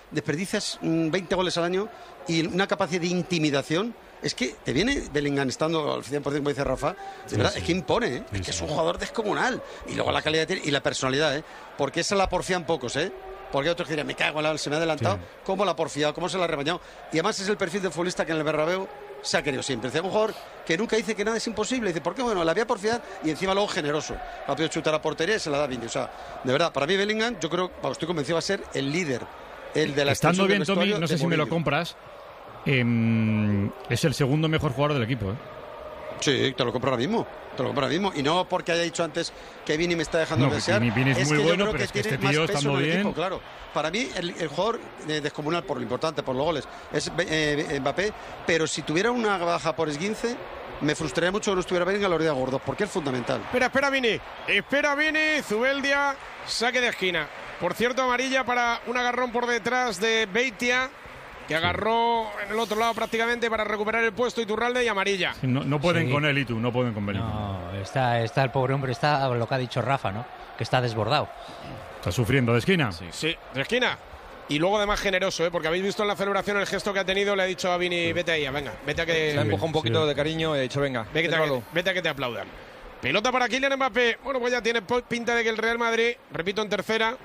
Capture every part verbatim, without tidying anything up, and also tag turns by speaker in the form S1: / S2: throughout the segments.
S1: desperdicias mmm, veinte goles al año y una capacidad de intimidación. Es que te viene Bellingham estando al cien por ciento, como dice Rafa, de sí, verdad, sí. es que impone, ¿eh? Sí, es que sí. es un jugador descomunal. Y luego la calidad y la personalidad, ¿eh? Porque esa la porfían pocos, ¿eh? Porque otros dirían, me cago en la, se me ha adelantado, sí. cómo la ha porfiado, cómo se la ha rebañado. Y además es el perfil del futbolista que en el Bernabéu se ha querido siempre. Es un jugador que nunca dice que nada es imposible. Dice, ¿por qué? Bueno, la voy a porfiar y encima luego generoso. Va a poder chutar a portería y se la da Vini. O sea, de verdad, para mí Bellingham, yo creo, bueno, estoy convencido, va a ser el líder. El de la
S2: Estando bien, Tommy, no sé si me lo compras. Eh, es el segundo mejor jugador del equipo, ¿eh?
S1: Sí, te lo compro ahora mismo. Te lo compro ahora mismo. Y no porque haya dicho antes que Vini me está dejando
S2: no,
S1: desear.
S2: Vini es, es muy
S1: que
S2: bueno, pero es que este tío está muy bien.
S1: Equipo, claro. Para mí, el, el jugador eh, descomunal por lo importante, por los goles, es eh, Mbappé. Pero si tuviera una baja por esguince, me frustraría mucho que no estuviera Bellingham a la orilla de gordos, porque es fundamental.
S3: Espera, espera, Vini. Espera, Vini. Zubeldia, saque de esquina. Por cierto, amarilla para un agarrón por detrás de Beitia, que agarró en el otro lado prácticamente para recuperar el puesto, Iturralde, y amarilla.
S2: Sí, no, no pueden sí. con él y tú, no pueden con Bellingham.
S4: No, está, está el pobre hombre, está lo que ha dicho Rafa, ¿no? Que está desbordado.
S2: Está sufriendo de esquina.
S3: Sí, sí, de esquina. Y luego además generoso, ¿eh? Porque habéis visto en la celebración el gesto que ha tenido, le ha dicho a Vini, vete ahí, venga, vete a que...
S5: Se ha empujado un poquito sí. de cariño y ha dicho, venga,
S3: vete, a que, vete a que te aplaudan. Pelota para Kylian Mbappé. Bueno, pues ya tiene pinta de que el Real Madrid, repito, en tercera,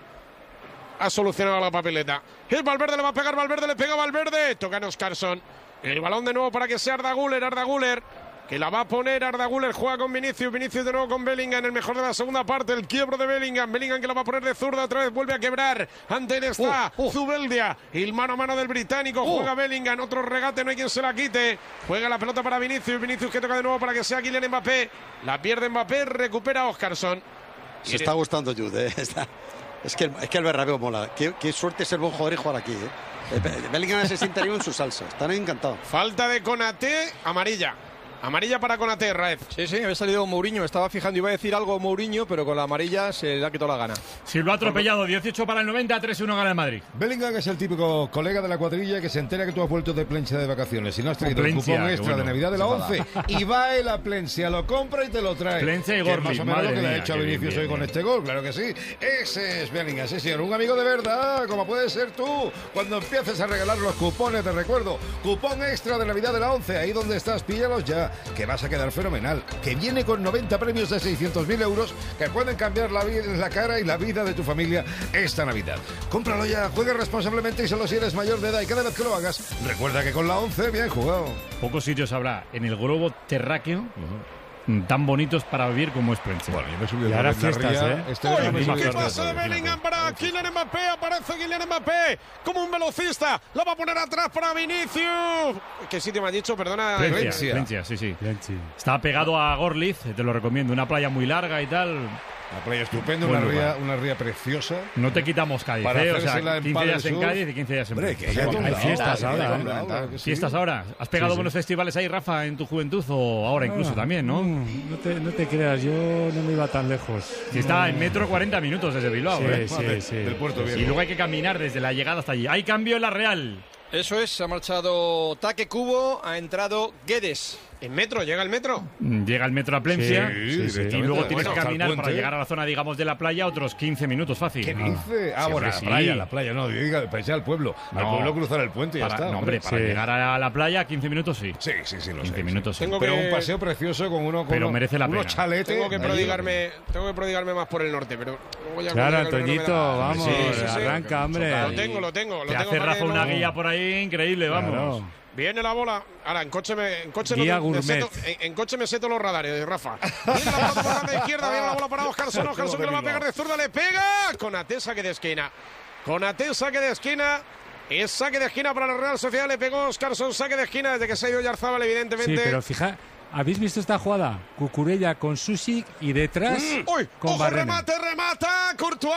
S3: ha solucionado la papeleta. El Valverde le va a pegar, Valverde le pega, Valverde. Toca en Oscarsson. El balón de nuevo para que sea Arda Güler, Arda Güler, que la va a poner Arda Güler, juega con Vinicius, Vinicius de nuevo con Bellingham en el mejor de la segunda parte, el quiebro de Bellingham, Bellingham que la va a poner de zurda, otra vez vuelve a quebrar, ante él está uh, uh. Zubeldia, el mano a mano del británico, uh. juega Bellingham, otro regate, no hay quien se la quite, juega la pelota para Vinicius, Vinicius que toca de nuevo para que sea Kylian Mbappé, la pierde Mbappé, recupera Oscarsson.
S1: Se está gustando Jude, ¿eh? Está... Es que, el, es que el Bernabéu mola. Qué, qué suerte ser buen jugador y jugar aquí, ¿eh? Bellingham se sientaría en su salsa. Están encantados.
S3: Falta de Konaté, amarilla. Amarilla para Konaté, Raez.
S5: Sí, sí, había salido Mourinho, me estaba fijando, iba a decir algo Mourinho, pero con la amarilla se le ha quitado la gana.
S2: Si lo ha atropellado, dieciocho para el noventa, tres uno gana el Madrid.
S6: Bellingham es el típico colega de la cuadrilla que se entera que tú has vuelto de Plencia de vacaciones y no has traído el cupón extra bueno. de Navidad de la once y va él a Plencia, lo compra y te lo trae.
S2: Plencia y Gorli.
S6: Más o menos lo que le ha hecho a Vinicius hoy con este gol, claro que sí. Ese es Bellingham, sí señor, un amigo de verdad, como puedes ser tú. Cuando empieces a regalar los cupones, te recuerdo, cupón extra de Navidad de la once, ahí donde estás, píllalos ya, que vas a quedar fenomenal, que viene con noventa premios de seiscientos mil euros que pueden cambiar la, vida, la cara y la vida de tu familia esta Navidad. Cómpralo ya, juega responsablemente y solo si eres mayor de edad, y cada vez que lo hagas, recuerda que con la once, bien jugado.
S2: Pocos sitios habrá en el globo terráqueo uh-huh. tan bonitos para vivir como es Plencia.
S6: Bueno, yo me subí
S2: y ahora fiestas, ¿eh?
S3: Este Uy, ¿qué pasa de Bellingham para Kylian Mbappé? Aparece Kylian Mbappé como un velocista. La va a poner atrás para Vinicius. ¿Qué sitio me has dicho? Perdona.
S2: Plencia, Plencia, sí, sí. Plencia. Está pegado a Gorliz, te lo recomiendo. Una playa muy larga y tal.
S6: La playa estupenda, una ría, una ría preciosa.
S2: No te quitamos Cádiz, ¿eh? O sea, quince días en Cádiz y quince días en
S6: Hombre,
S2: Plencia.
S6: Hay
S2: hay fiestas ahora, ¿eh?
S6: Claro que sí.
S2: ¿Fiestas ahora? ¿Has pegado sí, sí. buenos festivales ahí, Rafa, en tu juventud o ahora no, incluso también, no?
S7: No te, no te creas, yo no me iba tan lejos.
S2: Si está en metro cuarenta minutos desde Bilbao,
S7: sí,
S2: ¿eh?
S7: Sí, sí.
S6: Del puerto
S2: y luego hay que caminar desde la llegada hasta allí. Hay cambio en la Real.
S5: Eso es, ha marchado Taque Cubo, ha entrado Guedes.
S3: ¿En metro? ¿Llega el metro?
S2: Llega el metro a Plencia
S6: sí, sí,
S2: y luego tienes
S3: bueno,
S2: que caminar para llegar a la zona, digamos, de la playa otros quince minutos fácil.
S6: ¿Qué dice? Ah, ah bueno, la sí. playa, la playa, no, diga, pensé al pueblo. No, al pueblo cruzar el puente y
S2: para,
S6: ya está.
S2: No, hombre, para sí. llegar a la playa quince minutos sí.
S6: Sí, sí, sí, lo
S2: quince
S6: sé.
S2: minutos sí.
S6: Tengo Pero que... un paseo precioso con uno con
S2: Pero
S6: uno,
S2: merece la pena.
S6: Unos chaletes.
S3: Tengo que prodigarme, tengo que prodigarme más por el norte, pero voy a
S7: Claro, Antoñito, no vamos, sí, sí, sí,
S2: arranca, hombre.
S3: Lo tengo, lo tengo, lo
S2: Te
S3: tengo.
S2: hace Rafa una
S3: no...
S2: guía por ahí increíble, vamos. Claro.
S3: Viene la bola. Ahora, en coche me, en coche
S7: Guía
S3: no,
S7: gourmet.
S3: me seto, en, en coche me seto los radares, Rafa. Viene la pelota por la izquierda, viene la bola para Oscarsson. Oscarsson que le va a pegar de zurda, le pega. Konaté, saque de esquina. Konaté, saque de esquina. Es saque de esquina para la Real Sociedad. Le pegó Oscarsson, saque de esquina desde que se ha ido Yarzábal, evidentemente.
S7: Sí, pero fija... ¿Habéis visto esta jugada? Cucurella con Susic y detrás
S3: mm, uy,
S7: con
S3: ojo,
S7: Barrena.
S3: remate, remata, Courtois.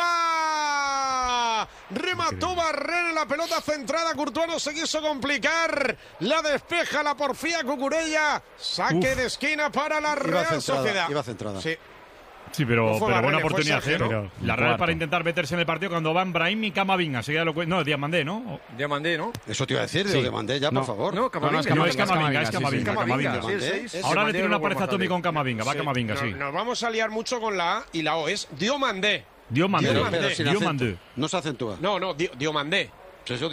S3: Remató Barrena, la pelota centrada, Courtois no se quiso complicar. La despeja, la porfía Cucurella. Saque Uf. de esquina para la Real
S1: iba
S3: Sociedad.
S1: Iba centrada.
S3: Sí.
S2: Sí, pero, pero
S3: Barrena,
S2: buena oportunidad.
S3: Sergio,
S2: ¿no? La Real para intentar meterse en el partido cuando van Brahim y Camavinga. Lo cu- no, Diamandé, ¿no?
S5: Diamandé, ¿no?
S1: Eso te iba a decir, sí. Diamandé ya,
S5: no.
S1: por favor.
S5: No, Camavinga.
S2: No, es Camavinga, es Camavinga. Es Camavinga,
S5: sí,
S2: Camavinga.
S5: sí, sí,
S2: Ahora le tiene una pareja a Tommy con Camavinga. Va
S3: sí.
S2: Camavinga, sí.
S3: Nos, nos vamos a liar mucho con la A y la O. Es Diomandé.
S2: Diomandé.
S3: Diomandé.
S2: Diomandé.
S1: No se acentúa.
S3: No, no, Diomandé.
S1: Eso